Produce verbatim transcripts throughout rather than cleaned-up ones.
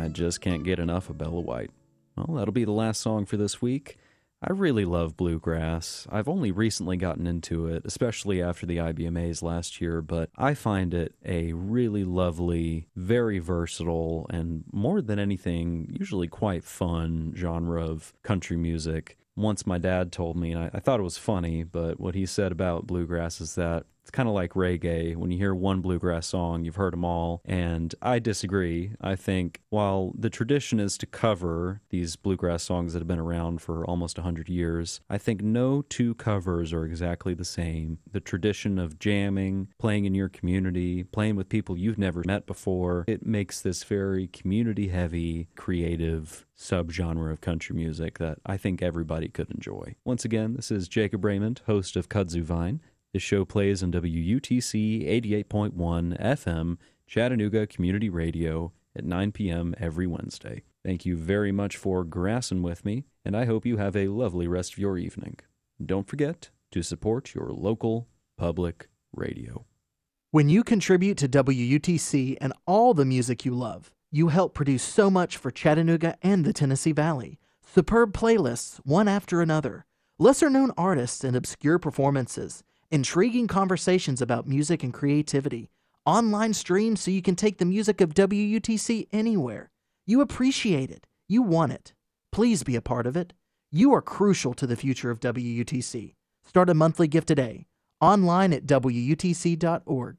I just can't get enough of Bella White. Well, that'll be the last song for this week. I really love bluegrass. I've only recently gotten into it, especially after the I B M As last year, but I find it a really lovely, very versatile, and more than anything, usually quite fun genre of country music. Once my dad told me, and I, I thought it was funny, but what he said about bluegrass is that it's kind of like reggae. When you hear one bluegrass song, you've heard them all. And I disagree. I think while the tradition is to cover these bluegrass songs that have been around for almost one hundred years, I think no two covers are exactly the same. The tradition of jamming, playing in your community, playing with people you've never met before, it makes this very community-heavy, creative subgenre of country music that I think everybody could enjoy. Once again, this is Jacob Raymond, host of Kudzu Vine. This show plays on W U T C eighty-eight point one F M, Chattanooga Community Radio at nine p.m. every Wednesday. Thank you very much for grassing with me, and I hope you have a lovely rest of your evening. Don't forget to support your local public radio. When you contribute to W U T C and all the music you love, you help produce so much for Chattanooga and the Tennessee Valley. Superb playlists, one after another, lesser-known artists and obscure performances, intriguing conversations about music and creativity, online streams so you can take the music of W U T C anywhere. You appreciate it. You want it. Please be a part of it. You are crucial to the future of W U T C. Start a monthly gift today, online at W U T C dot org.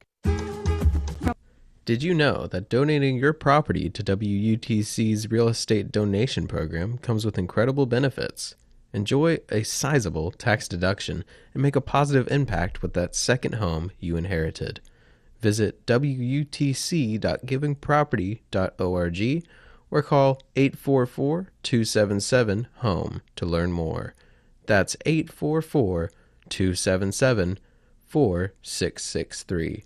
Did you know that donating your property to W U T C's real estate donation program comes with incredible benefits? Enjoy a sizable tax deduction and make a positive impact with that second home you inherited. Visit W U T C dot giving property dot org or call eight four four, two seven seven, HOME to learn more. That's eight four four, two seven seven, four six six three.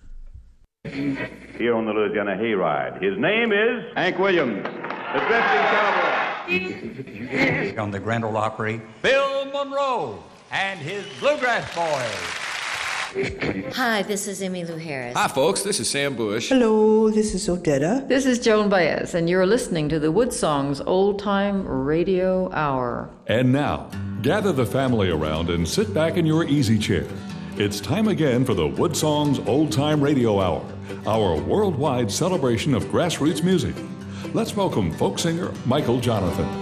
Here on the Louisiana Hayride, his name is Hank Williams, the drifting cowboy. On the Grand Ole Opry, Bill Monroe and his Bluegrass Boys. Hi, this is Emmylou Harris. Hi, folks. This is Sam Bush. Hello, this is Odetta. This is Joan Baez, and you're listening to the Wood Songs Old Time Radio Hour. And now, gather the family around and sit back in your easy chair. It's time again for the Wood Songs Old Time Radio Hour, our worldwide celebration of grassroots music. Let's welcome folk singer Michael Jonathan.